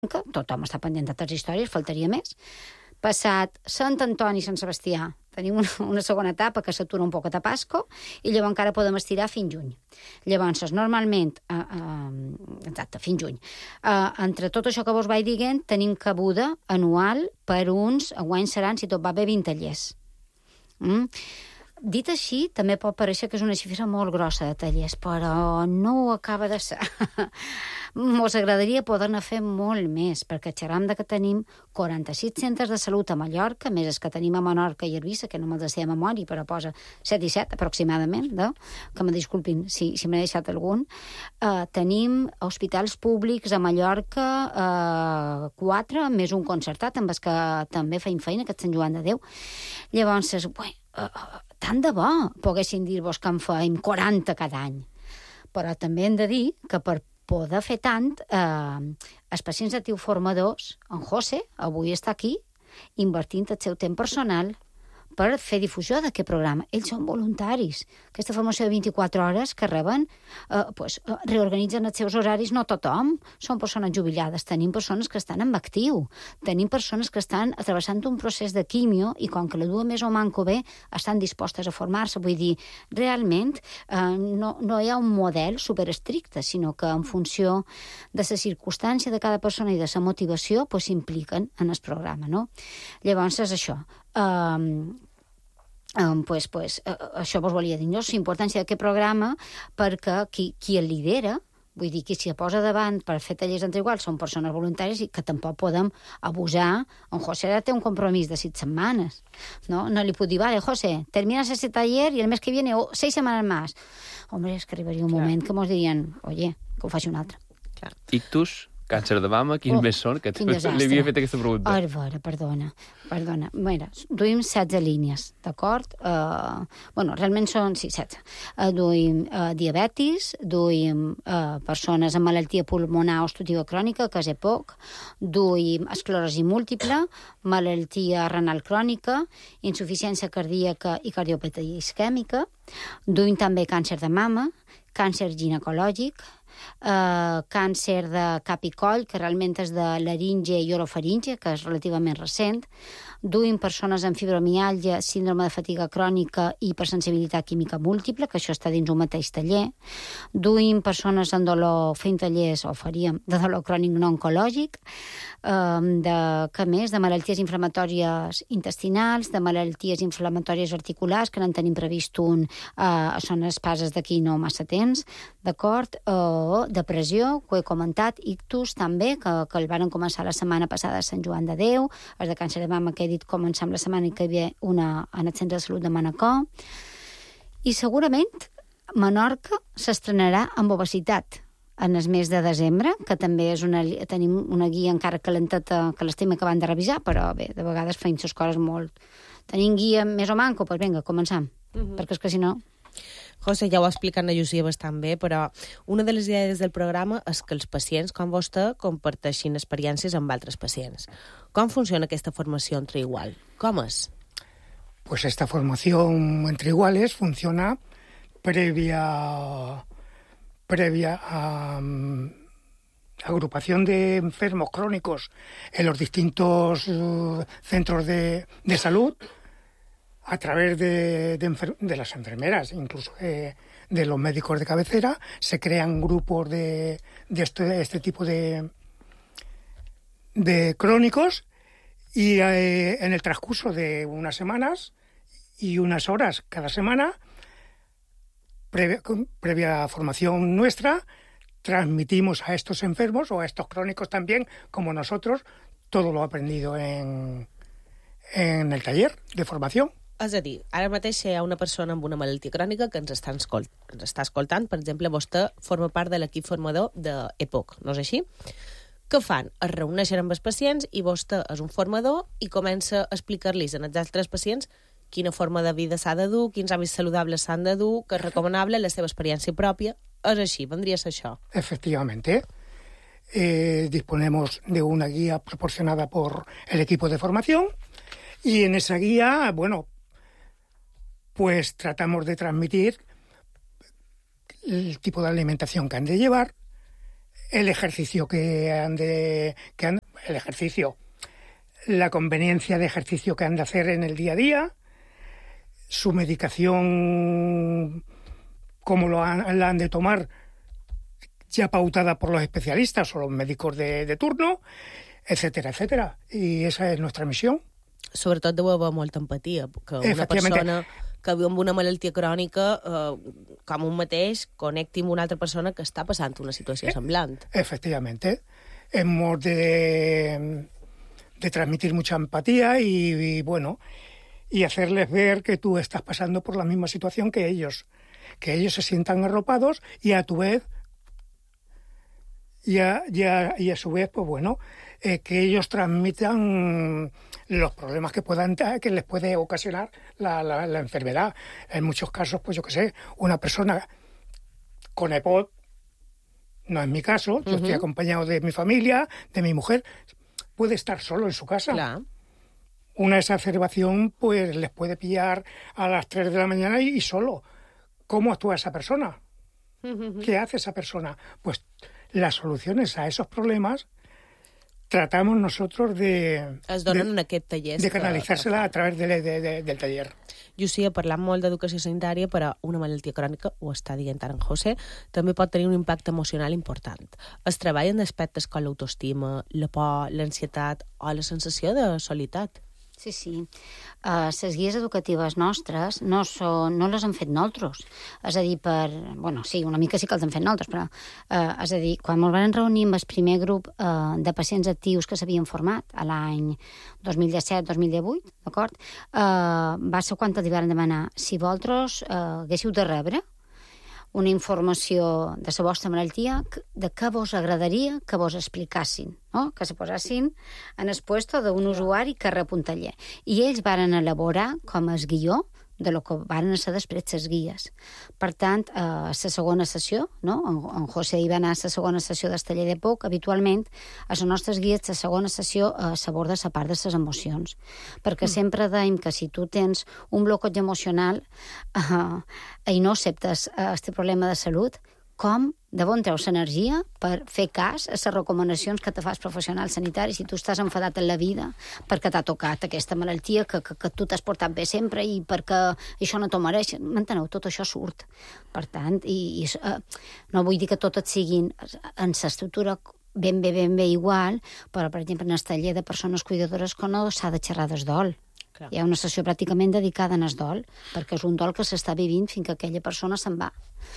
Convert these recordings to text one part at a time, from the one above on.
que tothom està pendent de les històries, faltaria més. Passat Sant Antoni i Sant Sebastià, tenim una segona etapa que s'atura un poquet a Pasco i llavors encara podem estirar fins juny. Llavors, normalment, exacte, fins juny. Entre tot això que vos vaig dient, tenim cabuda anual per uns, guanys seran, si tot va bé, 20 tallers. Dit així, també pot parèixer que és una xifra molt grossa de tallers, però no ho acaba de ser. Mos agradaria poder-ne fer molt més, perquè xerram de que tenim 46 centres de salut a Mallorca, més els que tenim a Menorca i Eivissa, que no me'ls sé de memòria, però posa 7 i 7 aproximadament, que me disculpin si m'he deixat algun. Tenim hospitals públics a Mallorca, 4, més un concertat, amb els que també feim feina, que és Sant Joan de Déu. Llavors, tant de bo poguessin dir-vos que en feim 40 cada any. Però també hem de dir que per poder fer tant, els pacients de TIU formadors, en José, avui està aquí, invertint el seu temps personal per fer difusió d'aquest programa. Ells són voluntaris. Aquesta formació de 24 hores que reben, reorganitzen els seus horaris, no tothom. Són persones jubilades. Tenim persones que estan en actiu. Tenim persones que estan travessant un procés de quimio i com que la duen més o manco bé, estan dispostes a formar-se. Vull dir, realment no hi ha un model superestricte, sinó que en funció de la circumstància de cada persona i de la motivació s'impliquen en el programa, no? Llavors és això. Això vos volia dir, la importància d'aquest programa, perquè qui el lidera, vull dir, qui s'hi posa davant per fer tallers entre iguals, són persones voluntàries i que tampoc podem abusar. En José ara té un compromís de 6 setmanes. No li puc dir, vale, José, terminas ese taller y el mes que viene 6 semanas más. Hombre, és que arribaria un moment que mos dirien, oye, que ho faci un altre. Ictus, càncer de mama, quins més són? Que li havia fet aquesta pregunta. Perdona. Mira, duim 16 línies, d'acord? Realment són, 16. Duim diabetis, duim persones amb malaltia pulmonar obstructiva crònica, que és EPOC, duim esclerosi múltiple, malaltia renal crònica, insuficiència cardíaca i cardiopatia isquèmica, duim també càncer de mama, càncer ginecològic, càncer de cap i coll, que realment és de laringe i orofaringe, que és relativament recent, duim persones amb fibromiàlgia, síndrome de fatiga crònica i hipersensibilitat química múltiple, que això està dins un mateix taller, duim persones amb dolor, fent tallers, o faríem, de dolor crònic no oncològic, que més, de malalties inflamatòries intestinals, de malalties inflamatòries articulars, que n'en tenim previst un, són espases d'aquí no massa temps, d'acord? Depressió, que ho he comentat, ictus també, que el van començar la setmana passada a Sant Joan de Déu, els de càncer de mama que he dit començam la setmana i que hi havia una en el centre de salut de Manacor. I segurament Menorca s'estrenarà amb obesitat en el mes de desembre, que també és tenim una guia encara calenteta que l'estem acabant de revisar, però bé, de vegades feim les coses molt... Tenim guia més o manco, doncs vinga, començam, perquè és que si no... José, ja ho ha explicat na Llucia bastant bé, però una de les idees del programa és que els pacients, com vostè, comparteixin experiències amb altres pacients. Com funciona aquesta formació entre igual? Com és? Pues esta formación entre iguales funciona previa agrupación de enfermos crónicos en los distintos centros de salud, a través de las enfermeras, incluso de los médicos de cabecera, se crean grupos de este tipo de crónicos y en el transcurso de unas semanas y unas horas cada semana, previa formación nuestra, transmitimos a estos enfermos o a estos crónicos también, como nosotros, todo lo aprendido en el taller de formación. És a dir, ara mateix hi ha una persona amb una malaltia crònica que ens està escoltant. Per exemple, vostè forma part de l'equip formador d'EPOC, no és així? Què fan? Es reuneixen amb els pacients i vostè és un formador i comença a explicar-los als altres pacients quina forma de vida s'ha de dur, quins hàbits saludables s'han de dur, que és recomanable, la seva experiència pròpia. És així, vendria a ser això. Efectivamente. Disponemos de una guía proporcionada por el equipo de formación y en esa guía, pues tratamos de transmitir el tipo de alimentación que han de llevar, el ejercicio la conveniencia de ejercicio que han de hacer en el día a día, su medicación, cómo la han de tomar, ya pautada por los especialistas o los médicos de turno, etcètera, etcètera. I esa és nostra missió. Sobretot deu haver molta empatia, que una persona que viu amb una malaltia crònica, com un mateix, connecti amb una altra persona que està passant una situació semblant. Efectivamente. Hemos de transmitir mucha empatía y hacerles ver que tú estás pasando por la misma situación que ellos se sientan arropados y a tu vez y a su vez que ellos transmitan los problemas que les puede ocasionar la enfermedad. En muchos casos, pues yo qué sé, una persona con EPOC, no es mi caso, yo estoy acompañado de mi familia, de mi mujer, puede estar solo en su casa. Claro. Una exacerbación pues les puede pillar a las 3 de la mañana y solo. ¿Cómo actúa esa persona? ¿Qué hace esa persona? Pues las soluciones a esos problemas tratamos nosotros de canalizársela a través del taller. Llucia, parlant molt d'educació sanitària, però una malaltia crònica, ho està dient ara en José, també pot tenir un impacte emocional important. Es treballen aspectes com l'autoestima, la por, l'ansietat o la sensació de solitat. Sí. Les guies educatives nostres no les han fet nosaltres. És a dir, sí, una mica sí que les han fet nosaltres, però és a dir, quan ens vam reunir amb el primer grup de pacients actius que s'havien format a l'any 2017-2018, d'acord? Va ser quan els van demanar si vosaltres haguéssiu de rebre una informació de la vostra malaltia, de què vos agradaria que vos explicassin, no? Que se posassin en el puesto d'un usuari que rep un taller. I ells varen elaborar com el guió de lo que van ser després les guies. Per tant, a la segona sessió, no? En José hi va anar a la segona sessió del taller de POC, habitualment, a les nostres guies, la segona sessió s'aborda la part de les emocions. Perquè sempre dèiem que si tu tens un bloqueig emocional i no acceptes aquest problema de salut, com de on treus l'energia per fer cas a les recomanacions que te fa el professional sanitari si tu estàs enfadat en la vida perquè t'ha tocat aquesta malaltia que tu t'has portat bé sempre i perquè això no t'ho mereix. M'enteneu? Tot això surt. Per tant, no vull dir que totes siguin en l'estructura ben bé igual, però, per exemple, en el taller de persones cuidadores que no s'ha de xerrar del dol. Hi ha una sessió pràcticament dedicada al dol, perquè és un dol que s'està vivint fins que aquella persona se'n va.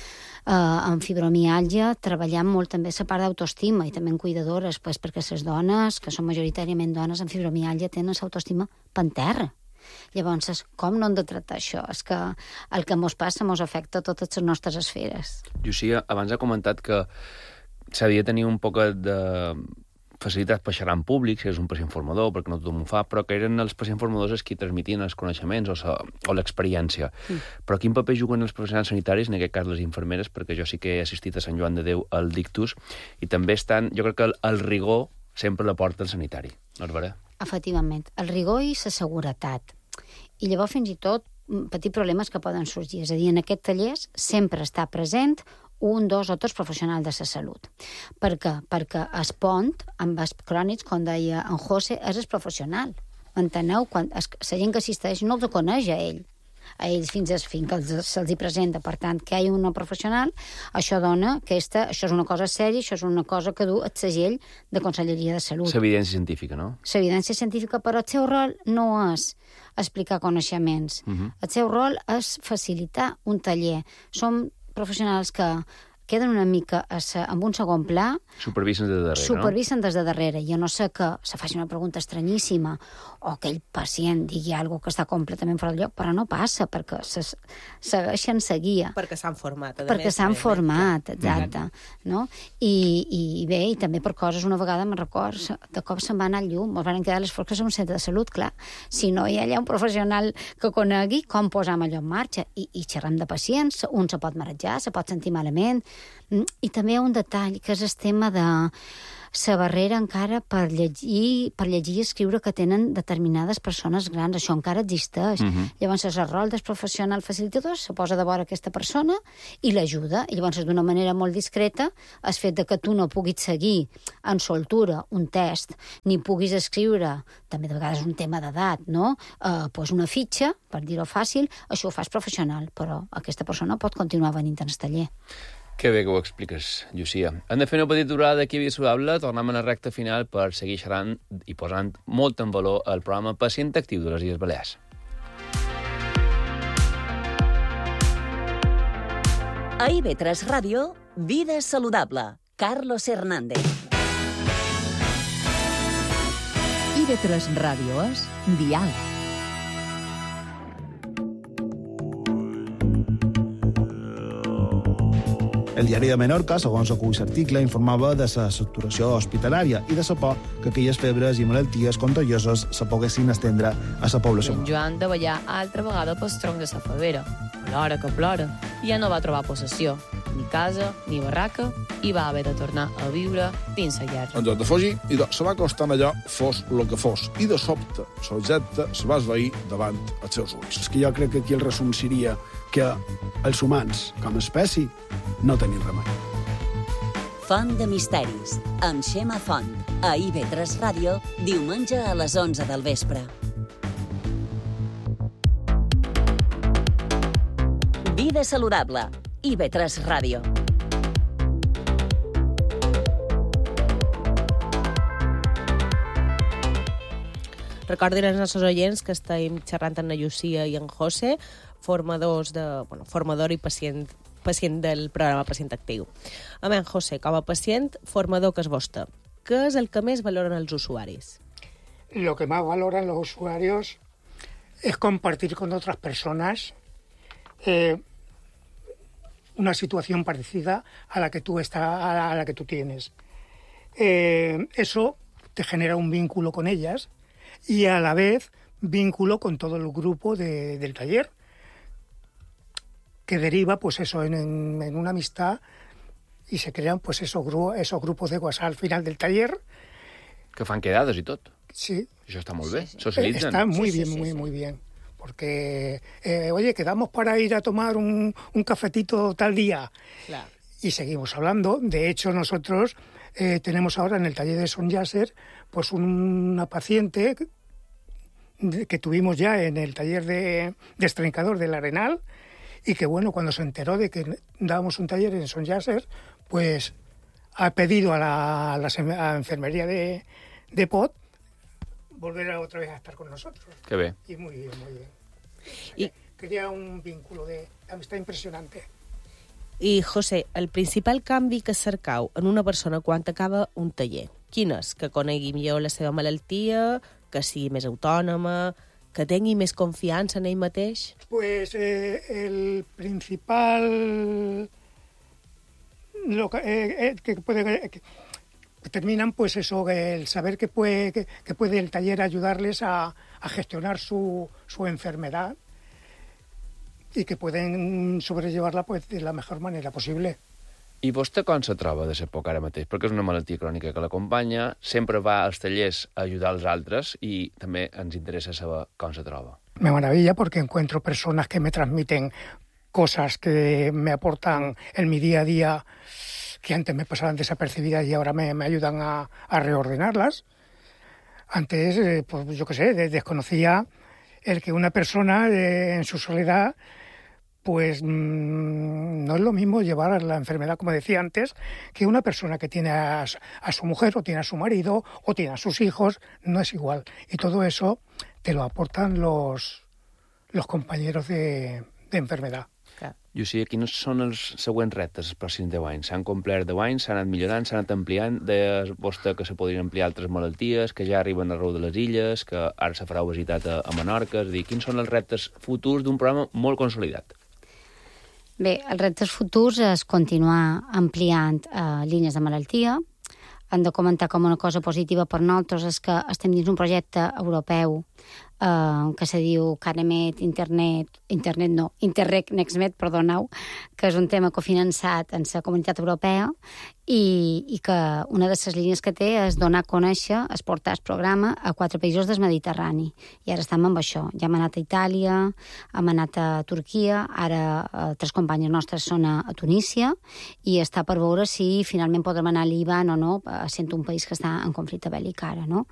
En fibromiàlgia treballem molt també la part d'autoestima i també en cuidadores, perquè les dones, que són majoritàriament dones en fibromiàlgia, tenen l'autoestima per terra. Llavors, com no hem de tractar això? És que el que mos passa mos afecta a totes les nostres esferes. Llucia, abans ha comentat que s'havia de tenir un poc de facilitat per xerrar en públic, si és un pacient formador, perquè no tothom ho fa, però que eren els pacients formadors els qui transmitien els coneixements o l'experiència. Però quin paper juguen els professionals sanitaris, en aquest cas les infermeres, perquè jo sí que he assistit a Sant Joan de Déu al Dictus, i també estan, jo crec que el rigor sempre la porta el sanitari, no és vera? Efectivament, el rigor i la seguretat. I llavors fins i tot petits problemes que poden sorgir. És a dir, en aquests tallers sempre està present 1, 2 o 3 professionals de la salut. Per què? Perquè el pont amb els crònics, com deia en José, és el professional. M'enteneu? La gent que assisteix no els coneix a ells fins que se'ls hi presenta. Per tant, que hi ha una professional, això dona que això és una cosa sèria, això és una cosa que du el segell de Conselleria de Salut. L'evidència científica, no? L'evidència científica, però el seu rol no és explicar coneixements. El seu rol és facilitar un taller. Som professionals que queden una mica amb un segon pla. Supervisen des de darrere, Supervisen des de darrere. Jo no sé que se faci una pregunta estranyíssima o que el pacient digui alguna cosa que està completament fora de lloc, però no passa, perquè segueixen la guia. Perquè s'han format. Perquè s'han format, exacte. No? I bé, i també per coses, una vegada me'n record, de cop se'n va anar al llum, ens van quedar les forques en un centre de salut, clar. Si no hi ha allà un professional que conegui com posam allò en marxa. I xerrem de pacients, un se pot marejar, se pot sentir malament. I també hi ha un detall, que és el tema de la barrera encara per llegir i escriure que tenen determinades persones grans. Això encara existeix. Llavors, el rol del professional facilitador se posa de vora aquesta persona i l'ajuda. I llavors, d'una manera molt discreta, el fet de que tu no puguis seguir en soltura un test, ni puguis escriure, també de vegades un tema d'edat, no? Pues una fitxa, per dir-ho fàcil, això ho fas professional, però aquesta persona pot continuar venint al taller. Que bé que ho expliques, Llucia. Hem de fer una petita durada d'aquí a Vida Saludable, tornem a la recta final per seguir xerrant i posant molt en valor el programa Pacient Actiu de les Illes Balears. A IB3 Ràdio, Vida Saludable, Carlos Hernández. IB3 Ràdio és diàleg. El diari de Menorca, segons acull l'article, informava de la saturació hospitalària i de la por que aquelles febres i malalties contagioses se poguessin estendre a la població. En Joan de ballar altra vegada pel tronc de la favera. Plora que plora. Ja no va trobar possessió, ni casa, ni barraca, i va haver de tornar a viure dins la guerra. En lloc de fugir, se va acostant allò, fos el que fos, i de sobte, l'objecte se va esvair davant els seus ulls. És que jo crec que aquí el resum seria que els humans, com a espècie, no tenim remei. Font de misteris, amb Xema Font, a IB3 Ràdio, diumenge a les 11 del vespre. Vida Saludable, IB3 Ràdio. Recordin als nostres oients que estem xerrant amb la Llucia i en José, formador i pacient del programa Pacient Actiu. A més, José, com a pacient, formador que és vostè, què és el que més valoren els usuaris? Lo que más valoran los usuarios es compartir con otras personas una situación parecida a la que tú tienes. Eso te genera un vínculo con ellas y a la vez vínculo con todo el grupo del taller, que deriva pues eso en una amistad y se crean pues esos grupos de WhatsApp al final del taller. Que fan quedades i tot. Sí. Això està molt bé, socialitzen. Está muy bien, muy bien. Porque, oye, quedamos para ir a tomar un cafetito tal día. Claro. Y seguimos hablando. De hecho, nosotros tenemos ahora en el taller de Son Yasser pues una paciente que tuvimos ya en el taller de estrincador del Arenal y que, bueno, cuando se enteró de que dábamos un taller en Son Yasser, pues ha pedido a la enfermería de POT volver otra vez a estar con nosotros. Qué bien. Y muy bien, muy bien. Y crea un vínculo de amistad impresionante. I, José, el principal canvi que cercau en una persona quan acaba un taller, quin és? Que conegui millor la seva malaltia, que sigui més autònoma, que tingui més confiança en ell mateix? Pues el principal... terminan pues eso, el saber que puede el taller ayudarles a gestionar su enfermedad y que pueden sobrellevarla pues de la mejor manera posible. I vostè com se troba de l'època ara mateix? Perquè és una malaltia crònica que l'acompanya, sempre va als tallers a ajudar els altres i també ens interessa saber com se troba. Me maravilla porque encuentro personas que me transmiten cosas que me aportan en mi día a día, que antes me pasaban desapercibidas y ahora me ayudan a reordenarlas. Antes, pues yo qué sé, desconocía el que una persona en su soledad, pues no es lo mismo llevar la enfermedad, como decía antes, que una persona que tiene a su mujer o tiene a su marido o tiene a sus hijos, no es igual. Y todo eso te lo aportan los compañeros de enfermedad. Llucia, quins són els següents reptes els pròxims 10 anys? S'han complert 10 anys, s'han anat millorant, s'han anat ampliant, de vostè que se podrien ampliar altres malalties, que ja arriben arreu de les illes, que ara se farà obesitat a Menorca, és a dir, quins són els reptes futurs d'un programa molt consolidat? Bé, els reptes futurs és continuar ampliant línies de malaltia. Hem de comentar com una cosa positiva per nosaltres és que estem dins un projecte europeu que se diu CAREMET Interreg NextMed, perdoneu, que és un tema cofinançat en la Comunitat Europea i que una de les línies que té és donar a conèixer, exportar el programa a 4 països del Mediterrani. I ara estem amb això. Ja hem anat a Itàlia, hem anat a Turquia, ara 3 companyes nostres són a Tunísia i està per veure si finalment podrem anar a Líban o no, sent un país que està en conflicte bèl·lic ara, no?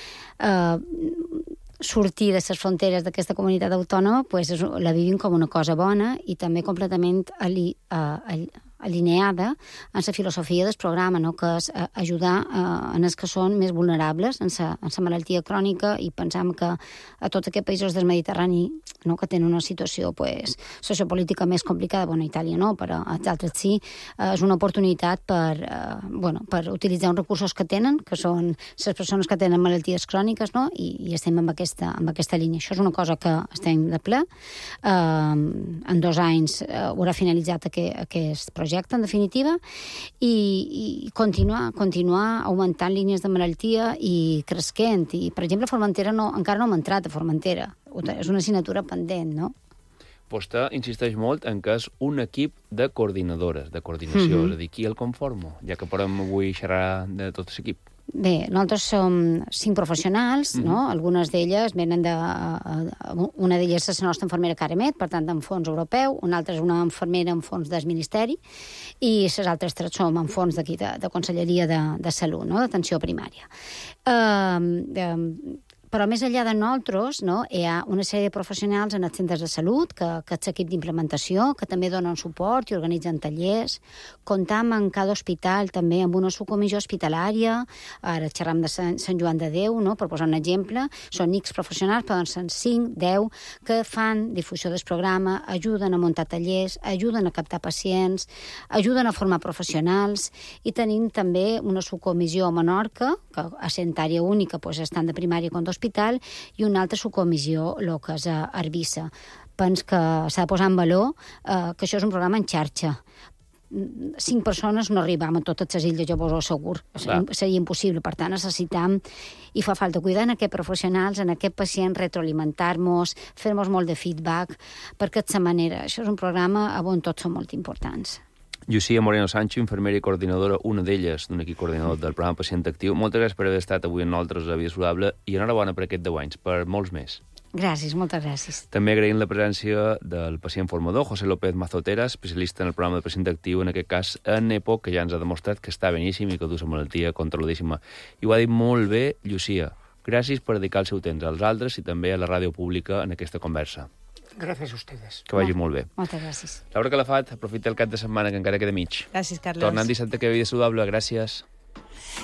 Sortir de les fronteres d'aquesta comunitat autònoma la vivim com una cosa bona i també completament alineada en la filosofia del programa, no? Que és ajudar en els que són més vulnerables en la malaltia crònica i pensam que a tots aquests països del Mediterrani, no? Que tenen una situació sociopolítica més complicada, Itàlia no, però els altres sí, és una oportunitat per utilitzar uns recursos que tenen, que són les persones que tenen malalties cròniques, no? I estem amb aquesta línia. Això és una cosa que estem de ple. En 2 anys haurà finalitzat aquest projecte, en definitiva, i continuar augmentant línies de malaltia i cresquent. I, per exemple, Formentera encara no hem entrat a Formentera. És una assignatura pendent, no? Vostè insisteix molt en que és un equip de coordinadores, de coordinació, és a dir, qui el conforma, ja que podem avui xerrar de tot l'equip. Bé, nosaltres som 5 professionals, no? Algunes d'elles venen una d'elles és la nostra infermera CAREMET, per tant, en fons europeu, una altra és una infermera en fons del Ministeri, i les altres 3 som en fons d'aquí, de Conselleria de Salut, no? D'atenció primària. Però més enllà de nosaltres, no, hi ha una sèrie de professionals en els centres de salut, que és l'equip d'implementació, que també donen suport i organitzen tallers. Comptam en cada hospital també amb una subcomissió hospitalària, ara xerram de Sant Joan de Déu, no, per posar un exemple, són X professionals, poden ser 5, 10, que fan difusió del programa, ajuden a muntar tallers, ajuden a captar pacients, ajuden a formar professionals, i tenim també una subcomissió a Menorca, que a Àrea Única estan de primària com d'hospital, i una altra subcomissió, el que és a Eivissa. Penso que s'ha de posar en valor que això és un programa en xarxa. 5 persones no arribam a totes les illes, jo vos ho asseguro. Seria impossible. Per tant, necessitam i fa falta cuidar en aquests professionals, en aquest pacient, retroalimentar-nos, fer-nos molt de feedback, perquè d'aquesta manera, això és un programa on tots són molt importants. Llucia Moreno Sancho, infermera i coordinadora, una d'elles d'un equip coordinador del programa Pacient Actiu. Moltes gràcies per haver estat avui amb nosaltres a Vida Saludable i enhorabona per aquests 10 anys, per molts més. Gràcies, moltes gràcies. També agraïm la presència del pacient formador, José López Mazotera, especialista en el programa de Pacient Actiu, en aquest cas en EPOC, que ja ens ha demostrat que està beníssim i que du la malaltia controladíssima. I ho ha dit molt bé, Llucia. Gràcies per dedicar el seu temps als altres i també a la ràdio pública en aquesta conversa. Gràcies a ustedes. Que vagi molt bé. Moltes gràcies. Laura Calafat, aprofita el cap de setmana que encara queda mig. Gràcies, Carlos. Tornant dissabte que Vida Saludable. Gràcies.